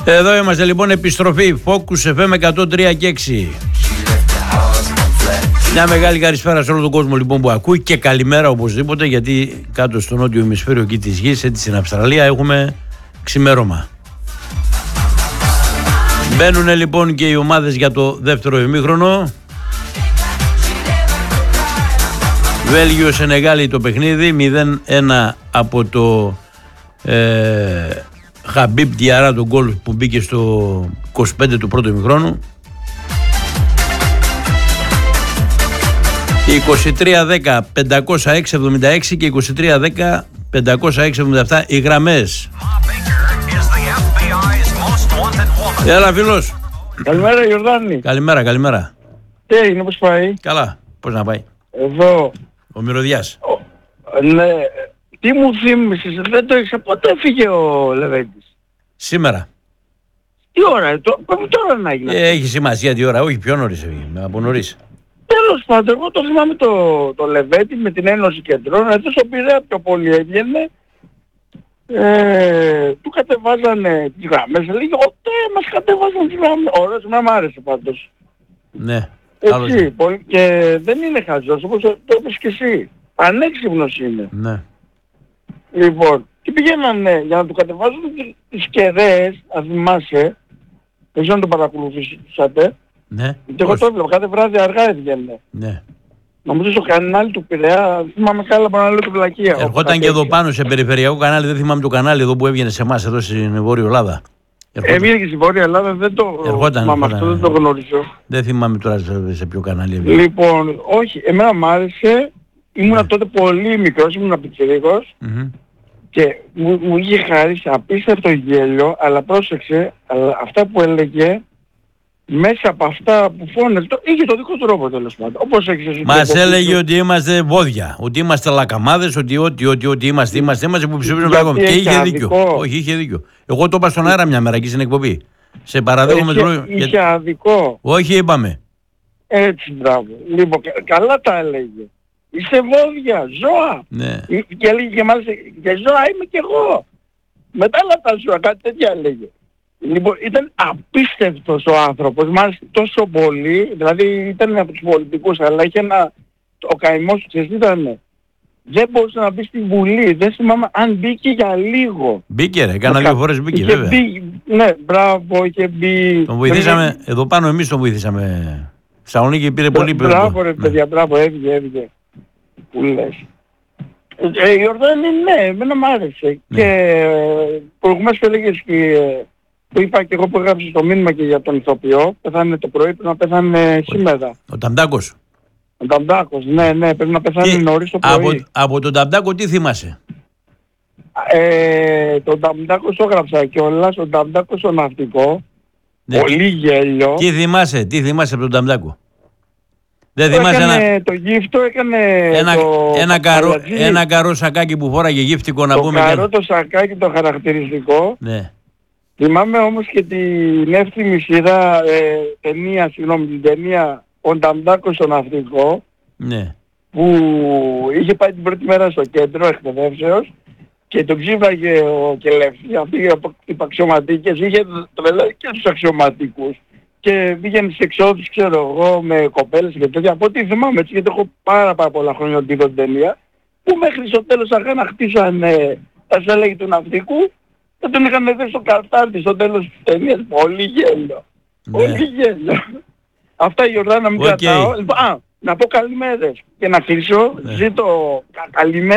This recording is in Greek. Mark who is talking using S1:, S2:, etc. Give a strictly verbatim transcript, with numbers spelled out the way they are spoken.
S1: Εδώ είμαστε λοιπόν, επιστροφή Focus εφ εμ εκατόν τρία και έξι. Μια μεγάλη καλησπέρα σε όλο τον κόσμο λοιπόν που ακούει και καλημέρα οπωσδήποτε, γιατί κάτω στο νότιο ημισφαίριο εκεί της γης, έτσι στην Αυστραλία, έχουμε ξημέρωμα. Μπαίνουν λοιπόν και οι ομάδες για το δεύτερο ημίχρονο. Βέλγιο Σενεγάλη το παιχνίδι, μηδέν ένα από το ε, Χαμπίπ Διαρά, τον γκολ που μπήκε στο είκοσι πέντε του πρώτου ημιχρόνου. είκοσι τρία δέκα πεντακόσια έξι εβδομήντα έξι και είκοσι τρία δέκα πεντακόσια έξι εβδομήντα επτά οι γραμμές. Έλα φίλος.
S2: Καλημέρα Γιορδάνη.
S1: Καλημέρα, καλημέρα.
S2: Τι έγινε, πώς πάει?
S1: Καλά, πώς να πάει?
S2: Εδώ.
S1: Ο Μυρωδιάς.
S2: Ο, ναι, τι μου θύμισες, δεν το ήξερα, πότε έφυγε ο Λεβέντης?
S1: Σήμερα.
S2: Τι ώρα, το, τώρα να έγινε?
S1: Ε, έχει σημασία τι ώρα, όχι πιο νωρίς έφυγε, από νωρίς.
S2: Τέλος πάντων, εγώ το θυμάμαι το, το Λεβέντη με την Ένωση Κεντρών, εδώ στο Πειραιά πιο πολύ έβγαινε. Ε, του κατεβάζανε τις γραμμές, λέγει ότι μας κατεβάζανε τις γραμμές. Ωραίος, μ' άρεσε πάντως.
S1: Ναι.
S2: Έτσι, πολύ, και δεν είναι χαζός, όπως το είπες και εσύ. Ανέξυπνος είναι.
S1: Ναι.
S2: Λοιπόν, και πηγαίνανε για να του κατεβάζουν τις κεραίες, αν θυμάσαι, δεν ξέρω αν το παρακολουθήσατε.
S1: Ναι.
S2: Και εγώ το έβλεπα, κάθε βράδυ αργά έβγαινε.
S1: Ναι.
S2: Νομίζω στο κανάλι του Πειραιά, θυμάμαι καλά από ένα άλλο του Βλακία.
S1: Ερχόταν και εδώ πάνω σε περιφερειακό κανάλι, δεν θυμάμαι το κανάλι εδώ που έβγαινε σε εμάς εδώ στην Βόρεια Ελλάδα.
S2: Έβγαινε και στην Βόρεια Ελλάδα, δεν το
S1: ερχόταν,
S2: θυμάμαι, αυτό δεν το γνωρίζω.
S1: Δεν θυμάμαι τώρα σε ποιο κανάλι έβγαινε.
S2: Λοιπόν, όχι, εμένα μου άρεσε, ήμουνα ναι. τότε πολύ μικρός, ήμουνα πιτσιρίκος mm-hmm. και μου, μου είχε χαρίσει απίστευτο γέλιο, αλλά πρόσεξε, αλλά αυτά που έλεγε, μέσα από αυτά που φώναζε, είχε το δικό του τρόπο τέλος πάντων. Όπως έχεις εσύ.
S1: Μας έλεγε ότι είμαστε βόδια, ότι είμαστε λακαμάδες, ότι ό,τι, ό,τι, ό,τι είμαστε, είμαστε, είμαστε που ψηφίζουμε ακόμα. Και είχε δίκιο. Όχι, είχε δίκιο. Εγώ το είπα στον αέρα μια μέρα εκεί στην εκπομπή. Σε παραδέχομαι το λόγο.
S2: Είχε αδικό.
S1: Όχι, είπαμε.
S2: Έτσι, μπράβο. Λοιπόν, καλά τα έλεγε. Είστε βόδια, ζώα.
S1: Ναι.
S2: Και έλεγε και μάλιστα, και ζώα είμαι κι εγώ. Μετά άλλα τα ζώα, κάτι τέτοια έλεγε. Λοιπόν, ήταν απίστευτος ο άνθρωπος, μάλιστα τόσο πολύ, δηλαδή ήταν από τους πολιτικούς, αλλά είχε ένα, ο καημός του ξέρεις ήταν, δεν μπορούσε να μπει στη Βουλή, δεν θυμάμαι αν μπήκε για λίγο.
S1: Μπήκε ρε, κάνα δύο φορές μπήκε βέβαια.
S2: Μπή, ναι, μπράβο, είχε μπει.
S1: Τον βοηθήσαμε, μπή... εδώ πάνω εμείς τον βοηθήσαμε. Σαλονίκη πήρε πολύ πέρα.
S2: Μπράβο ρε παιδιά, μπράβο, έβγε, έβγε. Που λες. Ε, η Ορδάνη, ναι, εμένα μ' άρεσε. Ναι. Και προηγουμένως και έλεγες και... που είπα και εγώ που έγραψα στο μήνυμα και για τον ηθοποιό, πεθάνε το πρωί, πρέπει να πεθάνε σήμερα.
S1: Ο Ταμτάκος.
S2: Ο Ταμτάκος, ναι, ναι, πρέπει να πεθάνει νωρίς το πρωί.
S1: Από, από τον Ταμτάκο τι θυμάσαι?
S2: Ε, τον Ταμτάκο το έγραψα κιόλας, ο Ταμτάκος στο ναυτικό, ναι. Πολύ γέλιο.
S1: Τι θυμάσαι, τι θυμάσαι από τον Ταμτάκο? Δεν
S2: το
S1: θυμάσαι
S2: έκανε,
S1: ένα...
S2: το γύφτο έκανε
S1: ένα,
S2: το...
S1: ένα, καρό, ένα καρό σακάκι που φόραγε γύφτικο να
S2: το
S1: πούμε.
S2: Το καρό το σακάκι το χαρακτηριστικό.
S1: Ναι.
S2: Θυμάμαι όμως και την εύθυμη σειρά ε, ταινία, συγγνώμη, την ταινία «Ο Ταμτάκος στο ναυτικό», ναι. Που είχε πάει την πρώτη μέρα στο κέντρο εκπαιδεύσεως και τον ξύβραγε ο Κελεύθη, αυτοί οι αξιωματικές, είχε τρελά και τους αξιωματικούς και πήγαινε σε εξόδους, ξέρω εγώ, με κοπέλες και τέτοια, από ό,τι θυμάμαι έτσι, γιατί έχω πάρα πάρα πολλά χρόνια ότι είδω την ταινία, που μέχρι στο τέλος αργά να χτίσανε τα σέλεγη του ναυτικού. Δεν τον είχαν δει στο κατάρτι στο τέλος της ταινίας. Πολύ γέλιο. Ναι. Πολύ γέλιο. Αυτά η Ιορδάνα να μην okay. κρατάω. Α, να πω καλημέρες και να κλείσω. Ναι. Ζήτω καλημέρα.